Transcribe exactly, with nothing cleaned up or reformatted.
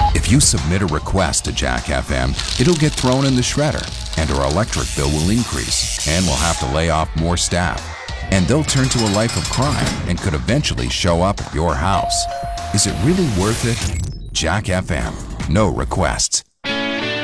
If you submit a request to Jack F M, it'll get thrown in the shredder, and our electric bill will increase, and we'll have to lay off more staff. And they'll turn to a life of crime and could eventually show up at your house. Is it really worth it? Jack F M. No requests.